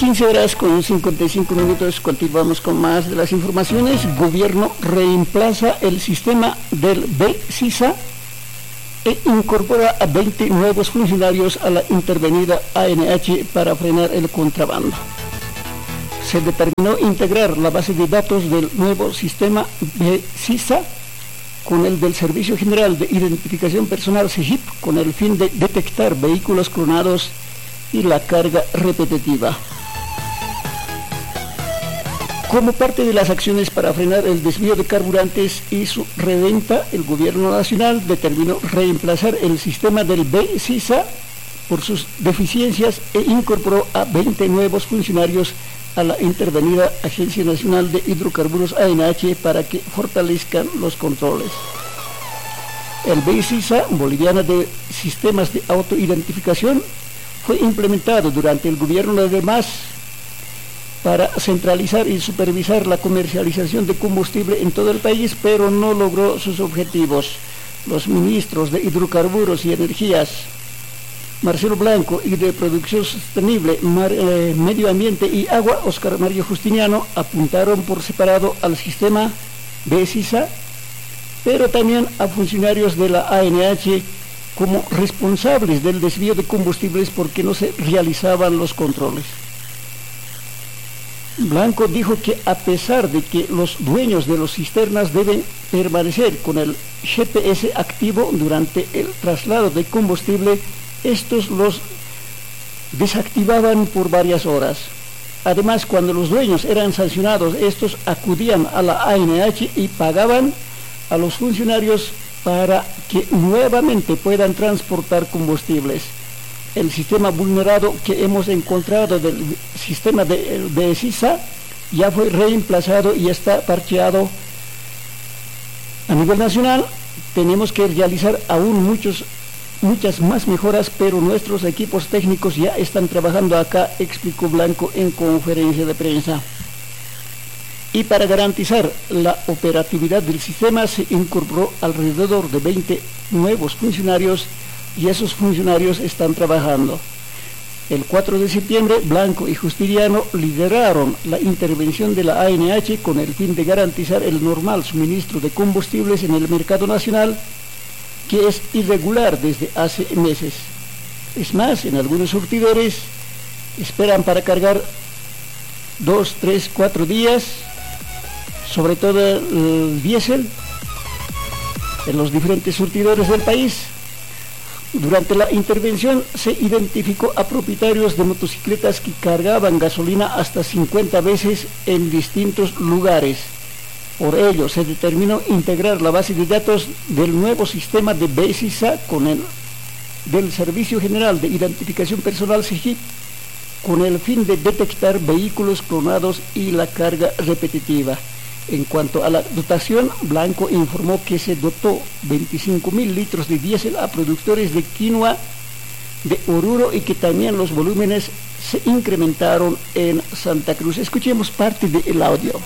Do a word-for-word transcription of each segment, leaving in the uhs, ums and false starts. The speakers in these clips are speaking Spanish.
quince horas con cincuenta y cinco minutos, continuamos con más de las informaciones. Gobierno reemplaza el sistema del B C I S A e incorpora a veinte nuevos funcionarios a la intervenida A N H para frenar el contrabando. Se determinó integrar la base de datos del nuevo sistema B C I S A con el del Servicio General de Identificación Personal S E G I P con el fin de detectar vehículos clonados y la carga repetitiva. Como parte de las acciones para frenar el desvío de carburantes y su reventa, el Gobierno Nacional determinó reemplazar el sistema del B C I S A por sus deficiencias e incorporó a veinte nuevos funcionarios a la intervenida Agencia Nacional de Hidrocarburos A N H para que fortalezcan los controles. El B C I S A, boliviana de sistemas de autoidentificación, fue implementado durante el gobierno de Mas para centralizar y supervisar la comercialización de combustible en todo el país, pero no logró sus objetivos. Los ministros de Hidrocarburos y Energías, Marcelo Blanco, y de Producción Sostenible, Mar, eh, Medio Ambiente y Agua, Oscar Mario Justiniano, apuntaron por separado al sistema B C I S A, pero también a funcionarios de la A N H como responsables del desvío de combustibles porque no se realizaban los controles. Blanco dijo que a pesar de que los dueños de los cisternas deben permanecer con el G P S activo durante el traslado de combustible, estos los desactivaban por varias horas. Además, cuando los dueños eran sancionados, estos acudían a la A N H y pagaban a los funcionarios para que nuevamente puedan transportar combustibles. El sistema vulnerado que hemos encontrado del sistema de, de C I S A ya fue reemplazado y está parcheado. A nivel nacional tenemos que realizar aún muchos, muchas más mejoras, pero nuestros equipos técnicos ya están trabajando acá, explicó Blanco en conferencia de prensa. Y para garantizar la operatividad del sistema se incorporó alrededor de veinte nuevos funcionarios y esos funcionarios están trabajando. El cuatro de septiembre, Blanco y Justiniano lideraron la intervención de la A N H con el fin de garantizar el normal suministro de combustibles en el mercado nacional, que es irregular desde hace meses. Es más, en algunos surtidores esperan para cargar dos, tres, cuatro días, sobre todo el diésel, en los diferentes surtidores del país. Durante la intervención se identificó a propietarios de motocicletas que cargaban gasolina hasta cincuenta veces en distintos lugares. Por ello, se determinó integrar la base de datos del nuevo sistema de B C I S A con el del Servicio General de Identificación Personal S E G I P, con el fin de detectar vehículos clonados y la carga repetitiva. En cuanto a la dotación, Blanco informó que se dotó veinticinco mil litros de diésel a productores de quinoa de Oruro y que también los volúmenes se incrementaron en Santa Cruz. Escuchemos parte del audio.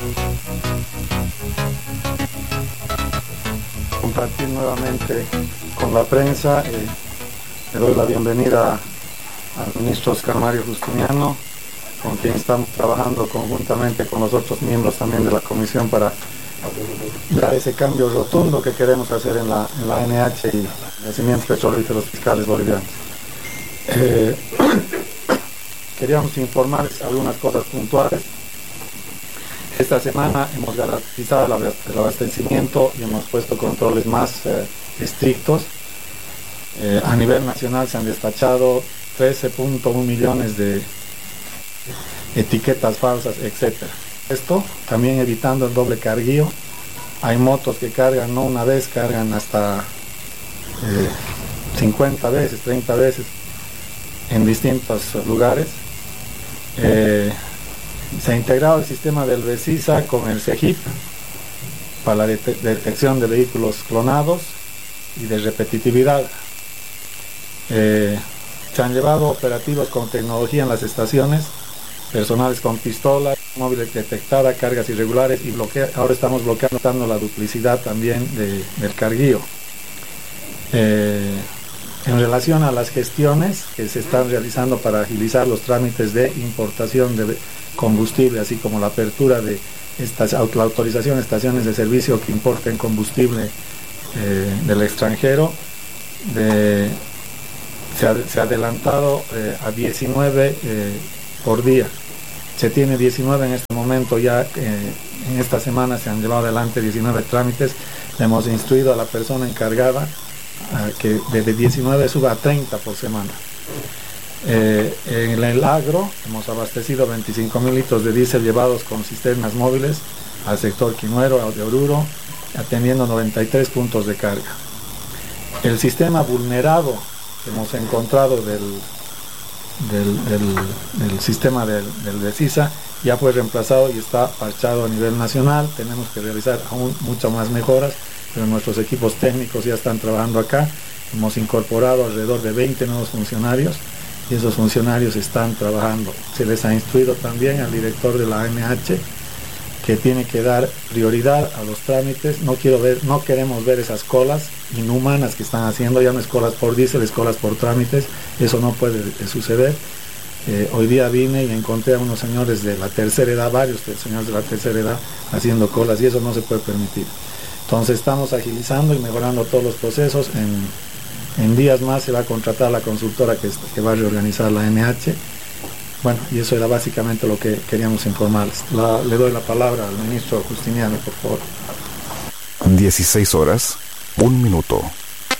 Compartir nuevamente con la prensa, eh, le doy la bienvenida al ministro Oscar Mario Justiniano, con quien estamos trabajando conjuntamente con los otros miembros también de la comisión para dar ese cambio rotundo que queremos hacer en la, en la A N H y Yacimientos Petrolíferos Fiscales Bolivianos. Eh, queríamos informarles algunas cosas puntuales. Esta semana hemos garantizado el abastecimiento y hemos puesto controles más eh, estrictos. Eh, a nivel nacional se han despachado trece punto uno millones de etiquetas falsas, etcétera. Esto también evitando el doble carguío. Hay motos que cargan no una vez, cargan hasta eh, cincuenta veces, treinta veces en distintos lugares. Eh, se ha integrado el sistema del B C I S A con el S E G I P para la det- detección de vehículos clonados y de repetitividad. Eh, se han llevado operativos con tecnología en las estaciones, personales con pistola, móviles detectada, cargas irregulares y bloquea, ahora estamos bloqueando la duplicidad también de, del carguío. Eh, En relación a las gestiones que se están realizando para agilizar los trámites de importación de combustible, así como la apertura de estas, la autorización de estaciones de servicio que importen combustible eh, del extranjero, de, se, ha, se ha adelantado eh, a diecinueve eh, por día. Se tiene diecinueve en este momento, ya eh, en esta semana se han llevado adelante diecinueve trámites. Le hemos instruido a la persona encargada a que desde diecinueve suba a treinta por semana. Eh, en el agro hemos abastecido veinticinco mil litros de diésel llevados con cisternas móviles al sector Quinuero, de Oruro, atendiendo noventa y tres puntos de carga. El sistema vulnerado que hemos encontrado del, del, del, del sistema del, del de CISA ya fue reemplazado y está parchado a nivel nacional. Tenemos que realizar aún muchas más mejoras, pero nuestros equipos técnicos ya están trabajando acá. Hemos incorporado alrededor de veinte nuevos funcionarios y esos funcionarios están trabajando. Se les ha instruido también al director de la A M H que tiene que dar prioridad a los trámites. No quiero ver, no queremos ver esas colas inhumanas que están haciendo. Ya no es colas por diésel, es colas por trámites. Eso no puede suceder. Eh, hoy día vine y encontré a unos señores de la tercera edad, varios señores de la tercera edad haciendo colas, y eso no se puede permitir. Entonces estamos agilizando y mejorando todos los procesos. En, en días más se va a contratar la consultora que, que va a reorganizar la A M H. Bueno, y eso era básicamente lo que queríamos informarles. La, le doy la palabra al ministro Justiniano, por favor. dieciséis horas, un minuto.